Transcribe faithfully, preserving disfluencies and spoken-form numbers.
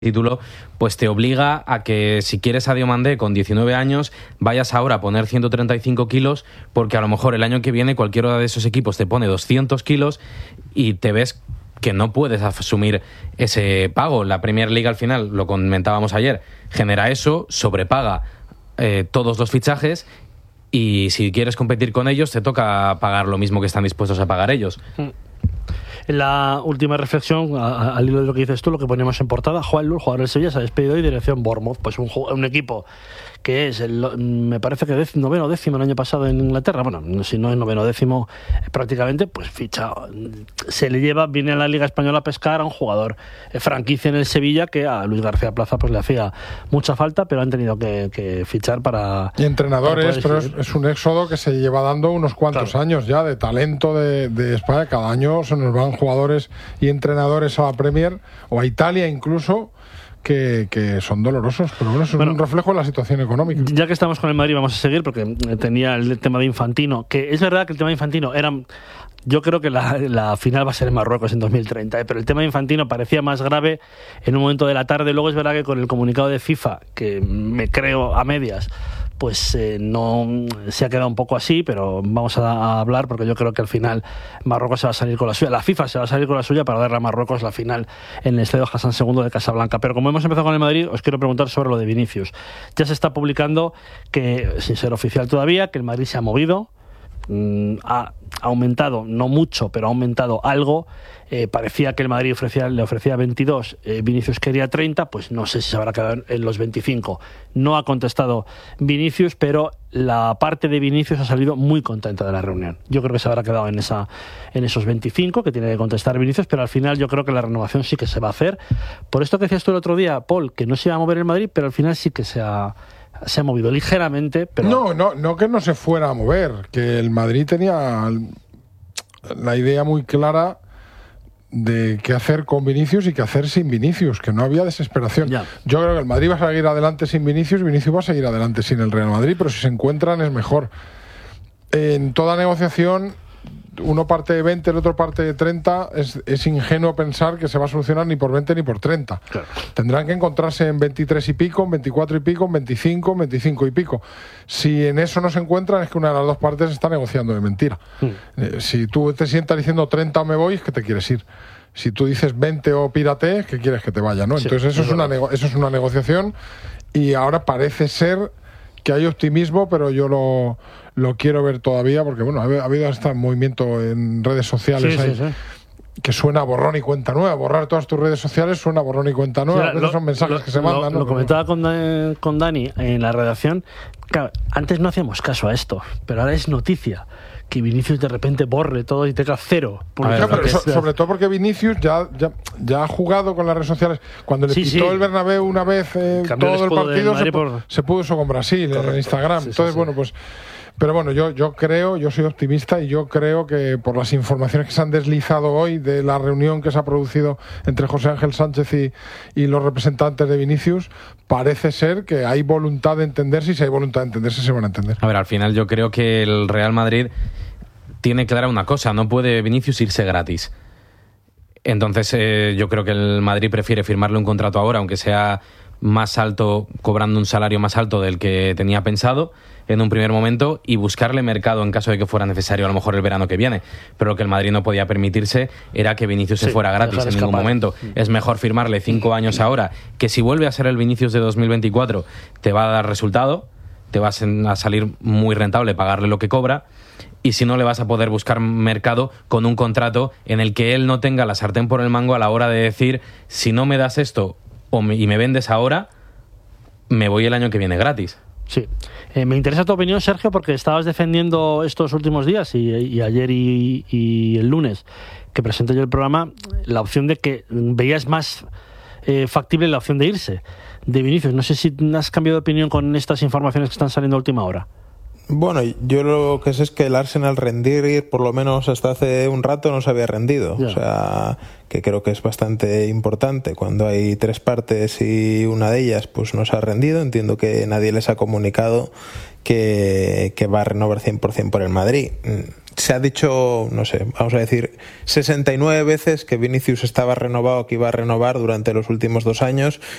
título, pues te obliga a que si quieres a Diomandé con diecinueve años, vayas ahora a poner ciento treinta y cinco kilos, porque a lo mejor el año que viene cualquiera de esos equipos te pone doscientos kilos y te ves que no puedes asumir ese pago. La Premier League al final, lo comentábamos ayer, genera eso, sobrepaga eh, todos los fichajes y si quieres competir con ellos te toca pagar lo mismo que están dispuestos a pagar ellos. La última reflexión, a, al hilo de lo que dices tú, lo que ponemos en portada, Joan Luz, jugador del Sevilla, se ha despedido y dirección Bournemouth, pues un, un equipo que es, el, me parece que décimo, noveno décimo el año pasado en Inglaterra, bueno, si no es noveno décimo prácticamente, pues ficha, se le lleva, viene a la Liga Española a pescar a un jugador eh, franquicia en el Sevilla que a Luis García Plaza pues le hacía mucha falta, pero han tenido que, que fichar para... Y entrenadores, para pero es, es un éxodo que se lleva dando unos cuantos claro. años ya de talento de, de España, cada año se nos van jugadores y entrenadores a la Premier o a Italia incluso que, que son dolorosos, pero bueno, eso bueno, es un reflejo de la situación económica. Ya que estamos con el Madrid vamos a seguir porque tenía el tema de Infantino, que es verdad que el tema de Infantino era... Yo creo que la, la final va a ser en Marruecos en dos mil treinta, ¿eh? Pero el tema de Infantino parecía más grave en un momento de la tarde. Luego es verdad que con el comunicado de FIFA, que me creo a medias, pues eh, no se ha quedado un poco así, pero vamos a, a hablar porque yo creo que al final Marruecos se va a salir con la suya, la FIFA se va a salir con la suya para darle a Marruecos la final en el Estadio Hassan segundo de Casablanca. Pero como hemos empezado con el Madrid, os quiero preguntar sobre lo de Vinicius. Ya se está publicando que, sin ser oficial todavía, que el Madrid se ha movido, mmm, ha aumentado, no mucho, pero ha aumentado algo. Eh, parecía que el Madrid ofrecía, le ofrecía veintidós, eh, Vinicius quería treinta, pues no sé si se habrá quedado en los veinticinco. No ha contestado Vinicius, pero la parte de Vinicius ha salido muy contenta de la reunión. Yo creo que se habrá quedado en esa en esos veinticinco que tiene que contestar Vinicius, pero al final yo creo que la renovación sí que se va a hacer. Por esto que decías tú el otro día, Paul, que no se iba a mover el Madrid, pero al final sí que se ha... se ha movido ligeramente, pero... No, no, no que no se fuera a mover, que el Madrid tenía la idea muy clara de qué hacer con Vinicius y qué hacer sin Vinicius, que no había desesperación. Ya. Yo creo que el Madrid va a seguir adelante sin Vinicius, Vinicius va a seguir adelante sin el Real Madrid, pero si se encuentran es mejor. En toda negociación, uno parte de veinte, el otro parte de treinta, es, es ingenuo pensar que se va a solucionar ni por veinte ni por treinta. Claro. Tendrán que encontrarse en veintitrés y pico, en veinticuatro y pico, en veinticinco, en veinticinco y pico. Si en eso no se encuentran, es que una de las dos partes está negociando de mentira. Mm. Eh, si tú te sientas diciendo treinta o me voy, es que te quieres ir. Si tú dices veinte o pírate, es que quieres que te vaya, ¿no? Sí, entonces eso es, una nego- eso es una negociación y ahora parece ser que hay optimismo, pero yo lo... lo quiero ver todavía porque bueno, ha habido este movimiento en redes sociales sí, ahí, sí, sí. que suena borrón y cuenta nueva. Borrar todas tus redes sociales suena borrón y cuenta nueva. Sí, a veces lo, son mensajes lo, que se mandan. Lo, ¿no? lo comentaba con, eh, con Dani en la redacción. Claro, antes no hacíamos caso a esto, pero ahora es noticia que Vinicius de repente borre todo y tenga cero. Ver, pero so, sobre todo porque Vinicius ya, ya, ya ha jugado con las redes sociales. Cuando le sí, pitó sí. el Bernabéu una vez eh, todo el partido se, por... se pudo eso con Brasil. Correcto. En Instagram. Sí, Entonces, sí, bueno, pues... Pero bueno, yo, yo creo, yo soy optimista y yo creo que por las informaciones que se han deslizado hoy de la reunión que se ha producido entre José Ángel Sánchez y, y los representantes de Vinicius, parece ser que hay voluntad de entenderse y si hay voluntad de entenderse se van a entender. A ver, al final yo creo que el Real Madrid tiene clara una cosa, no puede Vinicius irse gratis. Entonces eh, yo creo que el Madrid prefiere firmarle un contrato ahora, aunque sea más alto, cobrando un salario más alto del que tenía pensado en un primer momento y buscarle mercado en caso de que fuera necesario a lo mejor el verano que viene, pero lo que el Madrid no podía permitirse era que Vinicius sí, se fuera gratis en escapar. Ningún momento. Es mejor firmarle cinco años ahora, que si vuelve a ser el Vinicius de dos mil veinticuatro te va a dar resultado, te va a salir muy rentable pagarle lo que cobra, y si no le vas a poder buscar mercado con un contrato en el que él no tenga la sartén por el mango a la hora de decir, si no me das esto o me, y me vendes ahora, me voy el año que viene gratis. Sí. Eh, me interesa tu opinión, Sergio, porque estabas defendiendo estos últimos días y, y ayer y, y el lunes que presenté yo el programa, la opción de que veías más eh, factible la opción de irse de Vinicius. No sé si has cambiado de opinión con estas informaciones que están saliendo a última hora. Bueno, yo lo que sé es que el Arsenal rendir, por lo menos hasta hace un rato, no se había rendido. Yeah. O sea, que creo que es bastante importante. Cuando hay tres partes y una de ellas pues no se ha rendido, entiendo que nadie les ha comunicado que, que va a renovar cien por ciento por el Madrid. se ha dicho, no sé, vamos a decir, sesenta y nueve veces que Vinicius estaba renovado, que iba a renovar durante los últimos dos años,